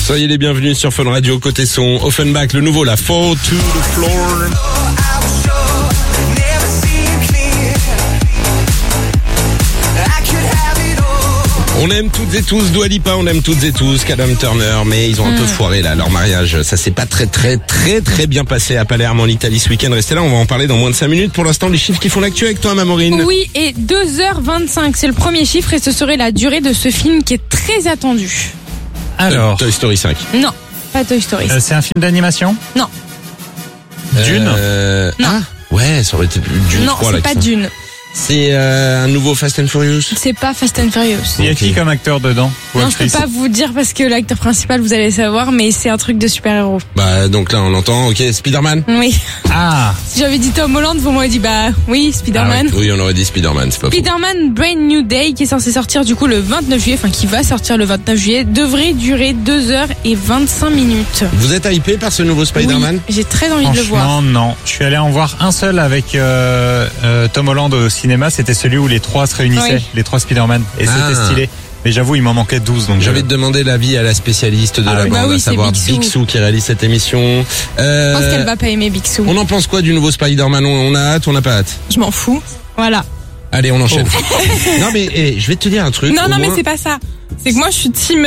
Soyez les bienvenus sur Fun Radio, côté son, Offenbach, le nouveau, la Fall to the Floor. On aime toutes et tous Dua Lipa, on aime toutes et tous Callum Turner, mais ils ont un peu foiré là leur mariage. Ça s'est pas très bien passé à Palerme en Italie ce week-end. Restez là, on va en parler dans moins de 5 minutes. Pour l'instant, les chiffres qui font l'actu avec toi, Maureen. Oui, et 2h25, c'est le premier chiffre et ce serait la durée de ce film qui est très attendu. Alors, Toy Story 5. Non, pas Toy Story. c'est un film d'animation? Non. Dune? Non. Ah, ouais, ça aurait été Dune Non, 3 là. c'est pas Dune. C'est un nouveau Fast and Furious. C'est pas Fast and Furious. Il y a qui comme acteur dedans? Ou Non, je peux actrice? pas vous dire parce que l'acteur principal, vous allez le savoir, mais c'est un truc de super-héros. Bah donc là on entend, ok, Spider-Man. Oui. Ah, Si j'avais dit Tom Holland, vous m'auriez dit bah oui, Spider-Man. Oui, on aurait dit Spider-Man, c'est pas faux. Spider-Man Brand New Day, qui est censé sortir du coup le 29 juillet, enfin qui va sortir le 29 juillet, devrait durer 2h25 minutes. Vous êtes hypé par ce nouveau Spider-Man? Oui, j'ai très envie de le voir. franchement, non. Je suis allé en voir un seul avec Tom Holland au cinéma. C'était celui où les trois se réunissaient, Oui. les trois Spider-Man. Et c'était stylé. Mais j'avoue, il m'en manquait 12. Donc J'avais te demander l'avis à la spécialiste de la oui. bande, Bah oui, à c'est savoir Big Sue. Big Sue qui réalise cette émission. Je pense qu'elle va pas aimer Big Sue. On en pense quoi du nouveau Spider-Man? On a hâte, on n'a pas hâte? Je m'en fous. Voilà. Allez, on enchaîne. Non mais je vais te dire un truc. Non, au non, mais moins- c'est pas ça. C'est que moi, je suis team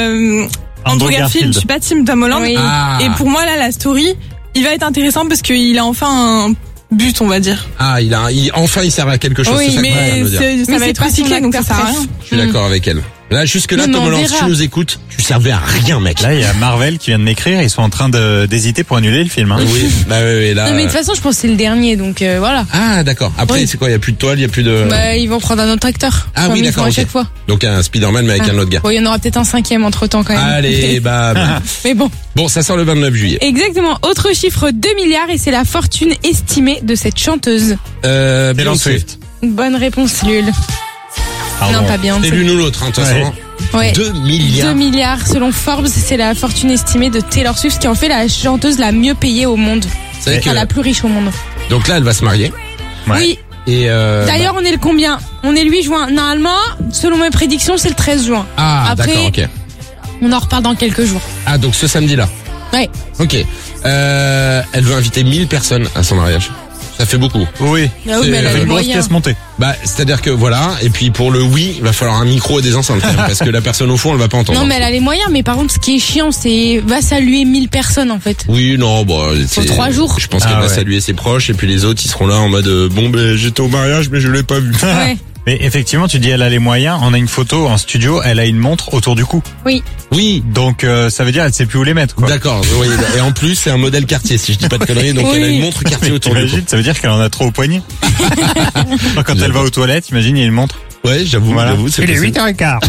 Andrew Andrew Garfield. Garfield. Je suis pas team Tom Holland. Oui. Ah. Et pour moi, là, la story, il va être intéressant parce qu'il a enfin un but, on va dire. Ah, enfin il sert à quelque chose. c'est Oui, ça que tu mais veux dire. ça Mais va c'est être pas son recyclé, donc ça acteur sert à préf. rien. Je suis d'accord avec elle. Là, jusque-là, Non, mais Tom on Holland, si verra. tu nous écoutes, tu servais à rien, mec. Là, il y a Marvel qui vient de m'écrire. Ils sont en train d'hésiter pour annuler le film. Hein. Oui, bah oui, là. Non mais de toute façon, je pense que c'est le dernier, donc voilà. Ah, d'accord. Après, Oui. c'est quoi? Il y a plus de toile, il y a plus de. Bah ils vont prendre un autre acteur. Ah Comme oui, ils d'accord. font à ok. chaque fois. Donc un Spider-Man, mais avec un autre gars. Bon, il y en aura peut-être un cinquième entre temps quand même. Allez, bah. Mais bon. Bon, ça sort le 29 juillet. Exactement. Autre chiffre, 2 milliards et c'est la fortune estimée de cette chanteuse. Taylor Beyoncé. Swift. Bonne réponse, Lul. Pardon. Non, pas C'est Beyoncé. l'une ou l'autre, hein, de toute Ouais. façon. Ouais. 2 milliards. 2 milliards selon Forbes, c'est la fortune estimée de Taylor Swift qui en fait la chanteuse la mieux payée au monde. C'est vrai Enfin, que- la plus riche au monde. Donc là, elle va se marier. Ouais. Oui. Et D'ailleurs, on est le combien? On est le 8 juin. Normalement, selon mes prédictions, c'est le 13 juin. Ah, Après- d'accord, ok. On en reparle dans quelques jours. Ah, donc ce samedi-là. Ouais. Ok. Elle veut inviter 1000 personnes à son mariage. Ça fait beaucoup. Oui. Ah oui, mais elle a C'est les une grosse moyens. pièce montée. Bah, c'est-à-dire que voilà. Et puis pour le oui, il va falloir un micro et des enceintes quand même, parce que la personne au fond, elle va pas entendre. Non, mais elle a les moyens. Mais par contre, ce qui est chiant, c'est va saluer 1000 personnes en fait. Oui, non, bon, c'est 3 jours. Je pense qu'elle Ah va ouais. saluer ses proches et puis les autres, ils seront là en mode bon, ben j'étais au mariage, mais je l'ai pas vu. Ouais. Mais effectivement, tu dis elle a les moyens. On a une photo en studio. Elle a une montre autour du cou. Oui. Oui. Donc ça veut dire elle sait plus où les mettre. Quoi. D'accord. Oui. Et en plus, c'est un modèle quartier, si je dis pas de conneries. Donc Oui. elle a une montre quartier autour du cou. T'imagines, ça veut dire qu'elle en a trop au poignet. Genre, quand elle va aux toilettes, imagine, il y a une montre. Ouais, j'avoue. Voilà. J'avoue, c'est Il est possible. 8h15.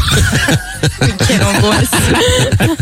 Quelle angoisse.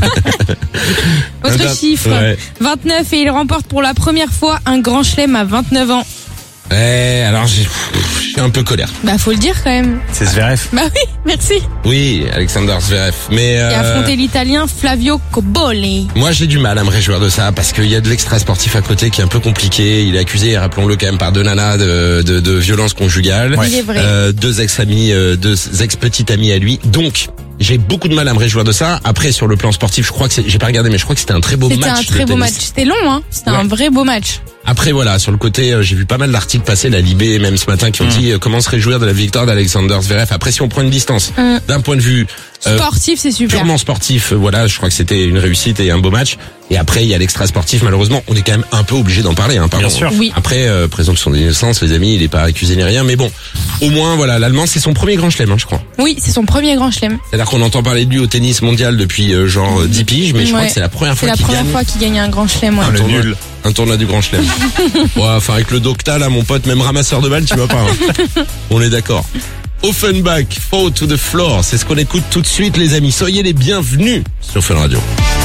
Autre Vingt- chiffre. Ouais. 29 et il remporte pour la première fois un grand chelem à 29 ans. Alors j'ai un peu colère. Bah faut le dire quand même. C'est Zverev. Bah oui, merci. Oui, Alexander Zverev. Mais Et affronter l'Italien Flavio Cobolli. moi j'ai du mal à me réjouir de ça parce qu'il y a de l'extra sportif à côté qui est un peu compliqué. Il est accusé, rappelons-le quand même, par deux nanas de violence conjugale. Il est vrai. Deux ex-amis, deux ex-petites amies à lui. Donc j'ai beaucoup de mal à me réjouir de ça. Après sur le plan sportif, je crois que j'ai pas regardé, mais je crois que c'était un très beau C'était match. un très de beau tennis. match. C'était long, hein. C'était Ouais. un vrai beau match. Après voilà, sur le côté, j'ai vu pas mal d'articles passer, la Libé même ce matin, qui ont dit comment se réjouir de la victoire d'Alexander Zverev. Après si on prend une distance, d'un point de vue Sportif, c'est super. purement sportif, voilà, je crois que c'était une réussite et un beau match. Et après, il y a l'extra sportif, malheureusement, on est quand même un peu obligé d'en parler, hein, pardon. Bien sûr. Oui. Après, présomption d'innocence, les amis, il est pas accusé ni rien, mais bon, au moins, voilà, l'Allemand, c'est son premier grand chelem, hein, je crois. Oui, c'est son premier grand chelem. C'est-à-dire qu'on entend parler de lui au tennis mondial depuis genre 10 piges, mais je crois Ouais. que c'est la première C'est fois la qu'il première gagne fois qu'il gagne un grand chelem. Ouais. un Le tournoi, nul. un tournoi du grand chelem. Ouais, enfin, avec le Docta, là, mon pote, même ramasseur de balles, tu vas pas. Hein. On est d'accord. Offenbach, Fall to the Floor, c'est ce qu'on écoute tout de suite, les amis. Soyez les bienvenus sur Fun Radio.